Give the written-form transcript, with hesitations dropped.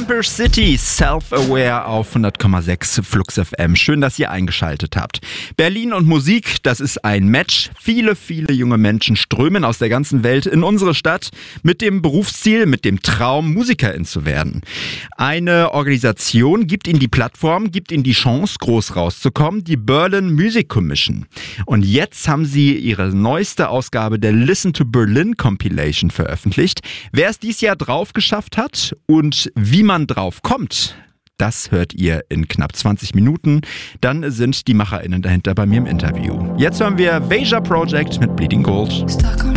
Camper City, Self-Aware auf 100,6 Flux FM. Schön, dass ihr eingeschaltet habt. Berlin und Musik, das ist ein Match. Viele junge Menschen strömen aus der ganzen Welt in unsere Stadt mit dem Berufsziel, mit dem Traum, Musikerin zu werden. Eine Organisation gibt ihnen die Plattform, gibt ihnen die Chance, groß rauszukommen, die Berlin Music Commission. Und jetzt haben sie ihre neueste Ausgabe der Listen to Berlin Compilation veröffentlicht. Wer es dieses Jahr drauf geschafft hat und wie man drauf kommt, das hört ihr in knapp 20 Minuten. Dann sind die MacherInnen dahinter bei mir im Interview. Jetzt hören wir Veja Project mit Bleeding Gold.